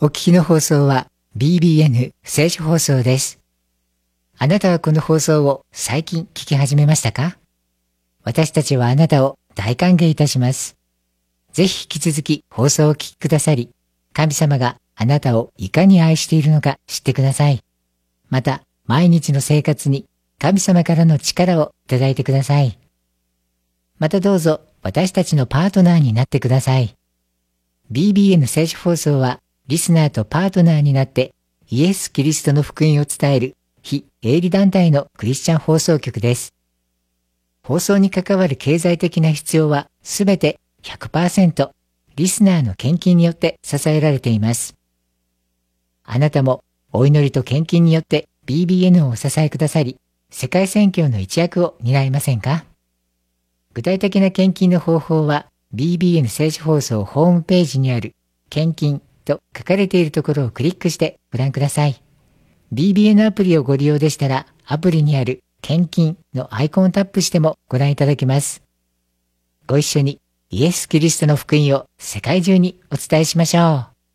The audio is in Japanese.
お聞きの放送は BBN 聖書放送です。あなたはこの放送を最近聞き始めましたか？私たちはあなたを大歓迎いたします。ぜひ引き続き放送をお聞きくださり、神様があなたをいかに愛しているのか知ってください。また、毎日の生活に神様からの力をいただいてください。またどうぞ私たちのパートナーになってください。BBN 聖書放送はリスナーとパートナーになってイエス・キリストの福音を伝える非営利団体のクリスチャン放送局です。放送に関わる経済的な必要はすべて 100% リスナーの献金によって支えられています。あなたもお祈りと献金によって BBN をお支えくださり、世界宣教の一役を担いませんか？具体的な献金の方法は BBN 聖書放送ホームページにある献金と書かれているところをクリックしてご覧ください。BBN アプリをご利用でしたら、アプリにある献金のアイコンをタップしてもご覧いただけます。ご一緒にイエス・キリストの福音を世界中にお伝えしましょう。